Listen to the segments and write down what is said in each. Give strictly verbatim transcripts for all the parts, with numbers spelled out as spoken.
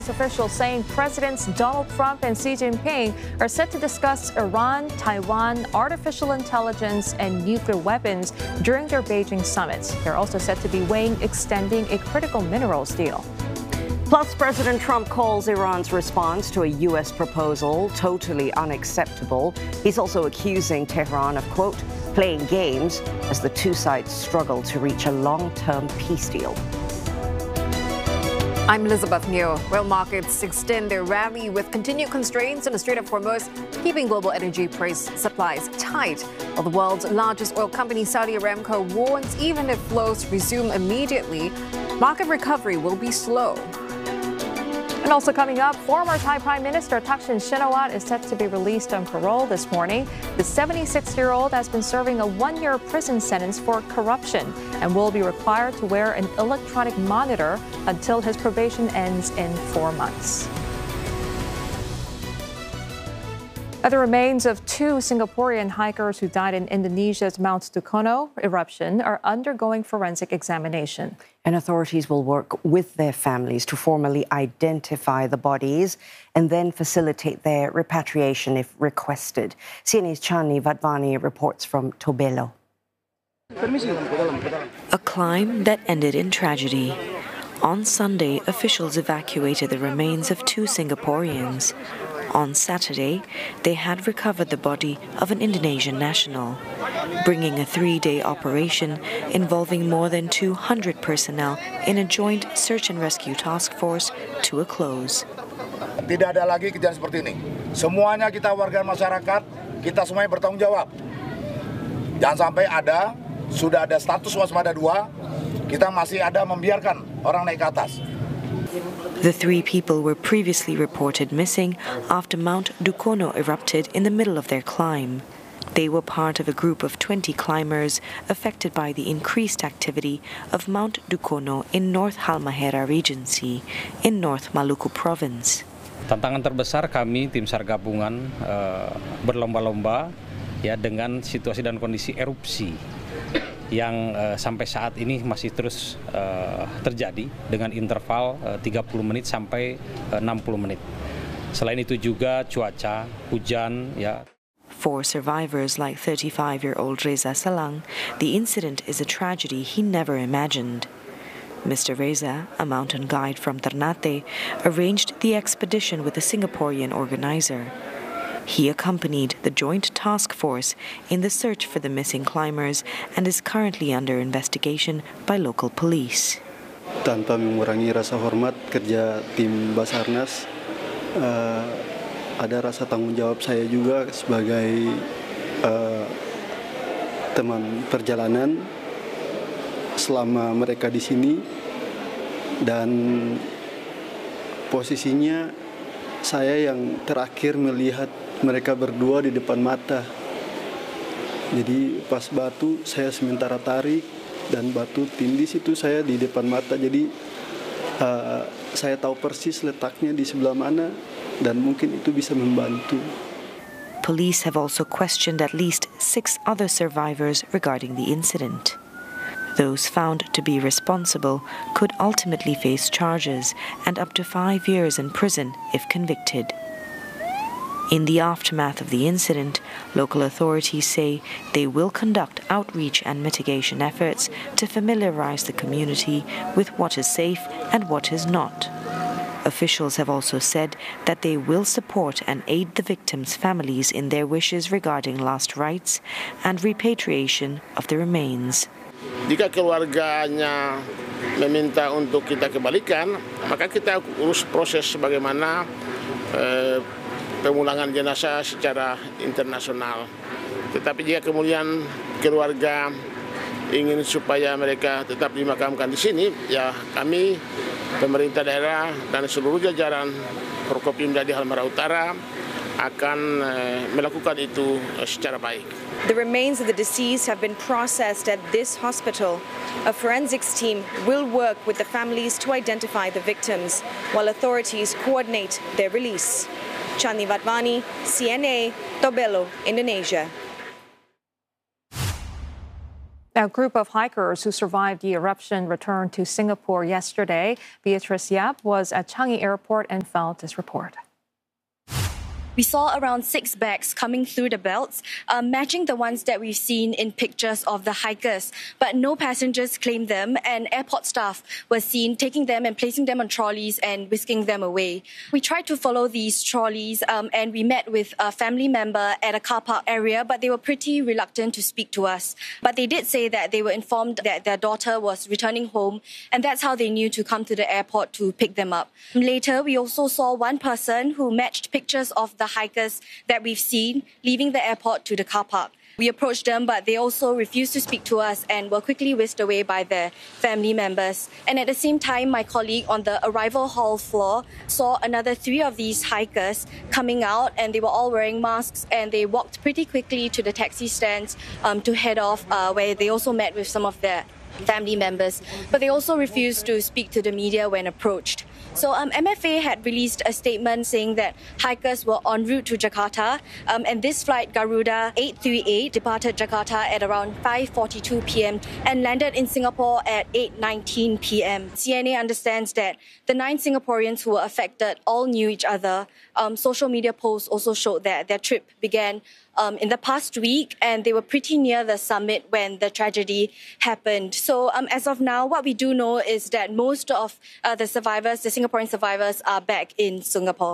Officials saying Presidents Donald Trump and Xi Jinping are set to discuss Iran, Taiwan, artificial intelligence, and nuclear weapons during their Beijing summits. They're also said to be weighing extending a critical minerals deal. Plus, President Trump calls Iran's response to a U S proposal totally unacceptable. He's also accusing Tehran of, quote, playing games as the two sides struggle to reach a long-term peace deal. I'm Elizabeth Neo. Oil markets extend their rally with continued constraints in the Strait of Hormuz, keeping global energy price supplies tight. While the world's largest oil company, Saudi Aramco, warns even if flows resume immediately, market recovery will be slow. And also coming up, former Thai Prime Minister Thaksin Shinawatra is set to be released on parole this morning. The seventy-six-year-old has been serving a one-year prison sentence for corruption and will be required to wear an electronic monitor until his probation ends in four months. The remains of two Singaporean hikers who died in Indonesia's Mount Dukono eruption are undergoing forensic examination. And authorities will work with their families to formally identify the bodies and then facilitate their repatriation if requested. C N A's Chandni Vatwani reports from Tobelo. A climb that ended in tragedy. On Sunday, officials evacuated the remains of two Singaporeans. On Saturday, they had recovered the body of an Indonesian national, bringing a three-day operation involving more than two hundred personnel in a joint search and rescue task force to a close. Tidak ada lagi kejadian seperti ini. Semuanya kita warga masyarakat, kita semuanya bertanggung jawab. Jangan sampai ada, sudah ada status waspada dua, kita masih ada membiarkan orang naik ke atas. The three people were previously reported missing after Mount Dukono erupted in the middle of their climb. They were part of a group of twenty climbers affected by the increased activity of Mount Dukono in North Halmahera Regency in North Maluku Province. Tantangan terbesar kami tim SAR gabungan uh, berlomba-lomba ya dengan situasi dan kondisi erupsi yang uh, sampai saat ini masih terus uh, terjadi dengan interval uh, tiga puluh menit sampai uh, enam puluh menit. Selain itu juga cuaca, hujan, ya. For survivors like thirty-five-year-old Reza Salang, the incident is a tragedy he never imagined. Mister Reza, a mountain guide from Ternate, arranged the expedition with a Singaporean organizer. He accompanied the joint task force in the search for the missing climbers and is currently under investigation by local police. Tanpa mengurangi rasa hormat kerja tim Basarnas, uh, ada rasa tanggung jawab saya juga sebagai uh, teman perjalanan selama mereka di sini, dan posisinya saya yang terakhir melihat mereka berdua di depan mata. Jadi pas batu saya sementara tarik dan batu tindis itu saya di depan mata. Jadi uh, saya tahu persis letaknya di sebelah mana dan mungkin itu bisa membantu. Police have also questioned at least six other survivors regarding the incident. Those found to be responsible could ultimately face charges and up to five years in prison if convicted. In the aftermath of the incident, local authorities say they will conduct outreach and mitigation efforts to familiarize the community with what is safe and what is not. Officials have also said that they will support and aid the victims' families in their wishes regarding last rites and repatriation of the remains. Jika keluarganya meminta untuk kita kembalikan, maka kita urus proses bagaimana eh, pemulangan jenazah secara internasional. Tetapi jika kemudian keluarga ingin supaya mereka tetap dimakamkan di sini, ya kami pemerintah daerah dan seluruh jajaran Forkopimda di Halmahera Utara akan eh, melakukan itu eh, secara baik. The remains of the deceased have been processed at this hospital. A forensics team will work with the families to identify the victims, while authorities coordinate their release. Chandni Vatwani, C N A, Tobelo, Indonesia. A group of hikers who survived the eruption returned to Singapore yesterday. Beatrice Yap was at Changi Airport and filed this report. We saw around six bags coming through the belts, uh, matching the ones that we've seen in pictures of the hikers. But no passengers claimed them, and airport staff were seen taking them and placing them on trolleys and whisking them away. We tried to follow these trolleys, um, and we met with a family member at a car park area, but they were pretty reluctant to speak to us. But they did say that they were informed that their daughter was returning home, and that's how they knew to come to the airport to pick them up. Later, we also saw one person who matched pictures of the hikers that we've seen leaving the airport to the car park. We approached them, but they also refused to speak to us and were quickly whisked away by their family members. And at the same time, my colleague on the arrival hall floor saw another three of these hikers coming out, and they were all wearing masks, and they walked pretty quickly to the taxi stands um, to head off, uh, where they also met with some of their family members, but they also refused to speak to the media when approached. So um, M F A had released a statement saying that hikers were en route to Jakarta, um, and this flight, Garuda eight three eight, departed Jakarta at around five forty-two p m and landed in Singapore at eight nineteen p m C N A understands that the nine Singaporeans who were affected all knew each other. Um, social media posts also showed that their trip began Um, in the past week, and they were pretty near the summit when the tragedy happened. So um, as of now, what we do know is that most of uh, the survivors, the Singaporean survivors, are back in Singapore.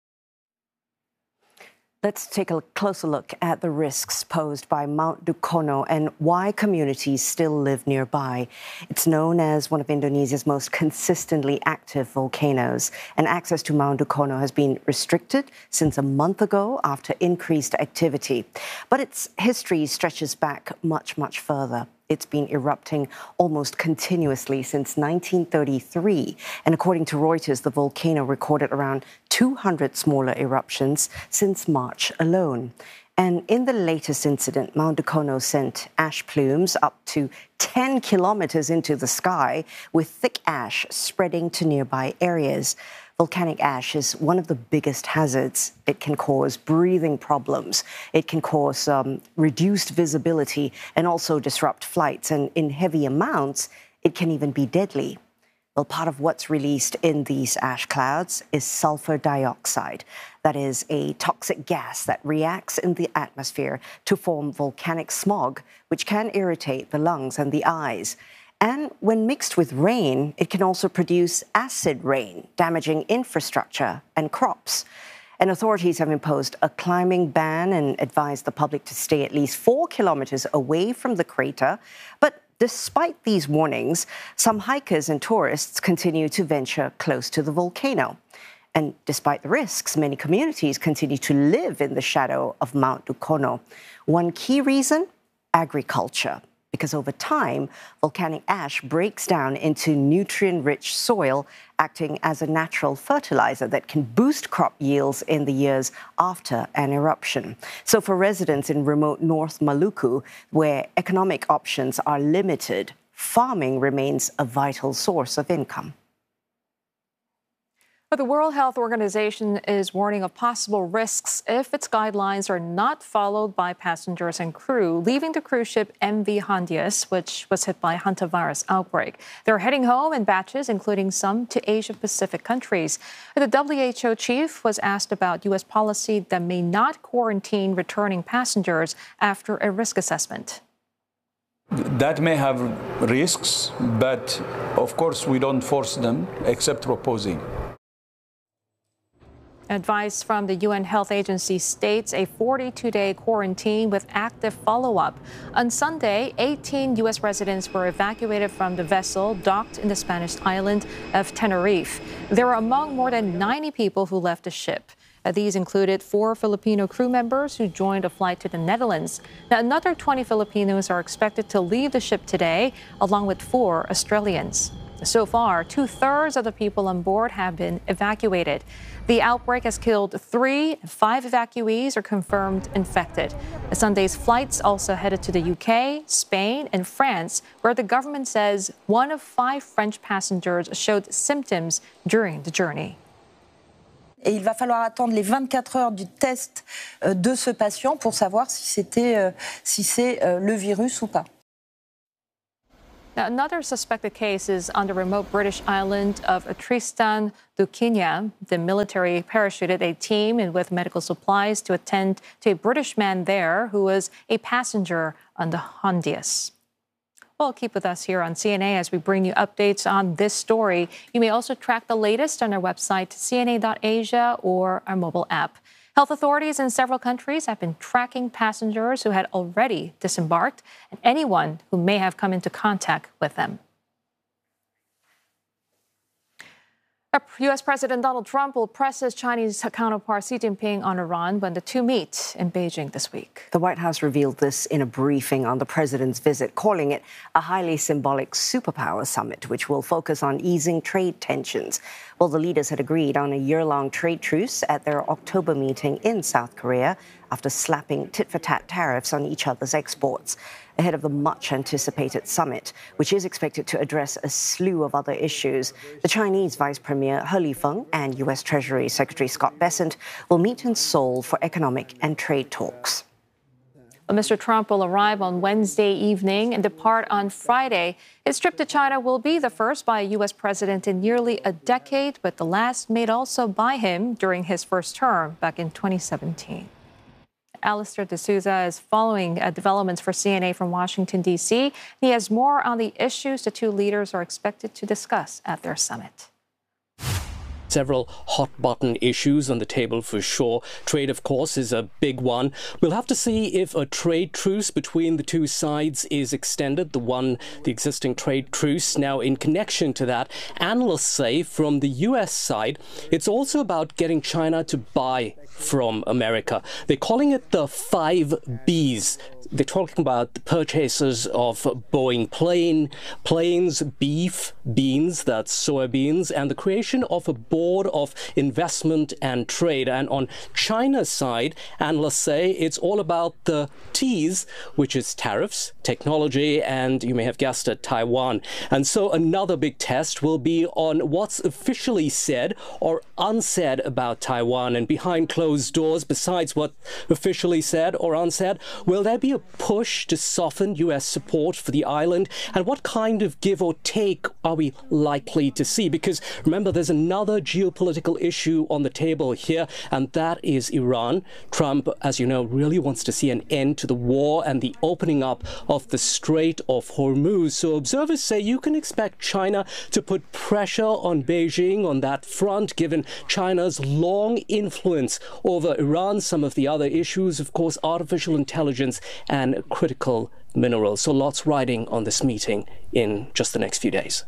Let's take a closer look at the risks posed by Mount Dukono and why communities still live nearby. It's known as one of Indonesia's most consistently active volcanoes, and access to Mount Dukono has been restricted since a month ago after increased activity. But its history stretches back much, much further. It's been erupting almost continuously since nineteen thirty-three. And according to Reuters, the volcano recorded around two hundred smaller eruptions since March alone. And in the latest incident, Mount Dukono sent ash plumes up to ten kilometers into the sky, with thick ash spreading to nearby areas. Volcanic ash is one of the biggest hazards. It can cause breathing problems. It can cause um, reduced visibility and also disrupt flights. And in heavy amounts, it can even be deadly. Well, part of what's released in these ash clouds is sulfur dioxide. That is a toxic gas that reacts in the atmosphere to form volcanic smog, which can irritate the lungs and the eyes. And when mixed with rain, it can also produce acid rain, damaging infrastructure and crops. And authorities have imposed a climbing ban and advised the public to stay at least four kilometers away from the crater. But despite these warnings, some hikers and tourists continue to venture close to the volcano. And despite the risks, many communities continue to live in the shadow of Mount Dukono. One key reason? Agriculture. Because over time, volcanic ash breaks down into nutrient-rich soil, acting as a natural fertilizer that can boost crop yields in the years after an eruption. So for residents in remote North Maluku, where economic options are limited, farming remains a vital source of income. But the World Health Organization is warning of possible risks if its guidelines are not followed by passengers and crew leaving the cruise ship M V Hondias, which was hit by hantavirus outbreak. They're heading home in batches, including some to Asia-Pacific countries. The W H O chief was asked about U S policy that may not quarantine returning passengers after a risk assessment. That may have risks, but of course we don't force them except proposing. Advice from the U N Health Agency states a forty-two day quarantine with active follow-up. On Sunday, eighteen U S residents were evacuated from the vessel docked in the Spanish island of Tenerife. They were among more than ninety people who left the ship. These included four Filipino crew members who joined a flight to the Netherlands. Now, another twenty Filipinos are expected to leave the ship today, along with four Australians. So far, two-thirds of the people on board have been evacuated. The outbreak has killed three, five evacuees are confirmed infected. Sunday's flights also headed to the U K, Spain, and France, where the government says one of five French passengers showed symptoms during the journey. Et il va falloir attendre les vingt-quatre heures du test de ce patient pour savoir si c'était, si c'est le virus ou pas. Now, another suspected case is on the remote British island of Tristan da Cunha. The military parachuted a team in with medical supplies to attend to a British man there who was a passenger on the Hondias. Well, keep with us here on C N A as we bring you updates on this story. You may also track the latest on our website, C N A dot asia, or our mobile app. Health authorities in several countries have been tracking passengers who had already disembarked and anyone who may have come into contact with them. U S. President Donald Trump will press his Chinese counterpart Xi Jinping on Iran when the two meet in Beijing this week. The White House revealed this in a briefing on the president's visit, calling it a highly symbolic superpower summit, which will focus on easing trade tensions. Well, the leaders had agreed on a year-long trade truce at their October meeting in South Korea after slapping tit-for-tat tariffs on each other's exports. Ahead of the much-anticipated summit, which is expected to address a slew of other issues, the Chinese Vice Premier He Lifeng and U S. Treasury Secretary Scott Bessent will meet in Seoul for economic and trade talks. Well, Mister Trump will arrive on Wednesday evening and depart on Friday. His trip to China will be the first by a U S president in nearly a decade, but the last made also by him during his first term back in twenty seventeen. Alistair D'Souza is following uh, developments for C N A from Washington, D C He has more on the issues the two leaders are expected to discuss at their summit. Several hot-button issues on the table for sure. Trade, of course, is a big one. We'll have to see if a trade truce between the two sides is extended, the one, the existing trade truce. Now, in connection to that, analysts say from the U S side, it's also about getting China to buy from America. They're calling it the five B's. They're talking about the purchases of Boeing plane, planes, beef, beans, that's soybeans, and the creation of a board of investment and trade. And on China's side, analysts say it's all about the T's, which is tariffs, technology, and you may have guessed it, Taiwan. And so another big test will be on what's officially said or unsaid about Taiwan. And behind closed doors, besides what officially said or unsaid, will there be a push to soften U S support for the island? And what kind of give or take are we likely to see? Because remember, there's another geopolitical issue on the table here, and that is Iran. Trump, as you know, really wants to see an end to the war and the opening up of the Strait of Hormuz. So observers say you can expect China to put pressure on Beijing on that front, given China's long influence over Iran. Some of the other issues, of course, artificial intelligence and critical minerals. So lots riding on this meeting in just the next few days.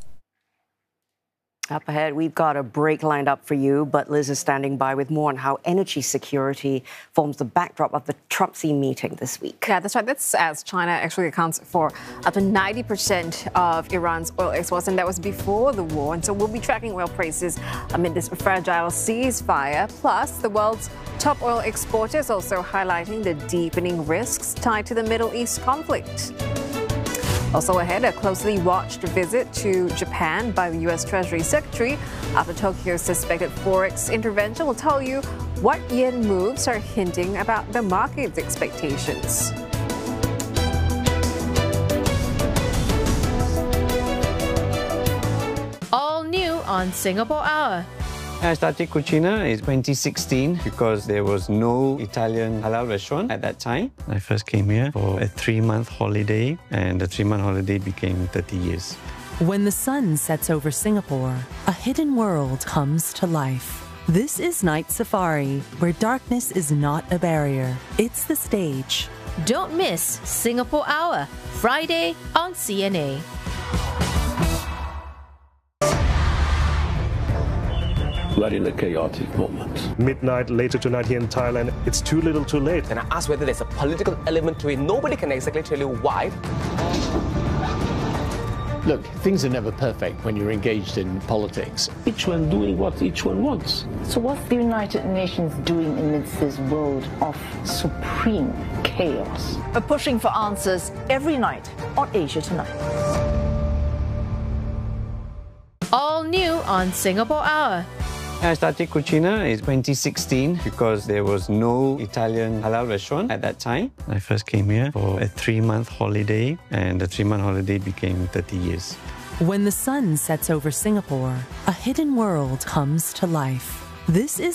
Up ahead, we've got a break lined up for you, but Liz is standing by with more on how energy security forms the backdrop of the Trump-Xi meeting this week. Yeah, that's right. That's as China actually accounts for up to ninety percent of Iran's oil exports, and that was before the war. And so we'll be tracking oil prices amid this fragile ceasefire. Plus, the world's top oil exporters also highlighting the deepening risks tied to the Middle East conflict. Also ahead, a closely watched visit to Japan by the U S. Treasury Secretary after Tokyo's suspected forex intervention. Will tell you what yen moves are hinting about the market's expectations. All new on Singapore Hour. I started Cucina in twenty sixteen because there was no Italian halal restaurant at that time. I first came here for a three-month holiday, and the three-month holiday became thirty years. When the sun sets over Singapore, a hidden world comes to life. This is Night Safari, where darkness is not a barrier. It's the stage. Don't miss Singapore Hour, Friday on C N A. We're in a chaotic moment. Midnight later tonight here in Thailand, it's too little too late. And I asked whether there's a political element to it. Nobody can exactly tell you why. Look, things are never perfect when you're engaged in politics. Each one doing what each one wants. So what's the United Nations doing amidst this world of supreme chaos? We're pushing for answers every night on Asia Tonight. All new on Singapore Hour. I started Cucina in twenty sixteen because there was no Italian halal restaurant at that time. I first came here for a three-month holiday, and the three-month holiday became thirty years. When the sun sets over Singapore, a hidden world comes to life. This is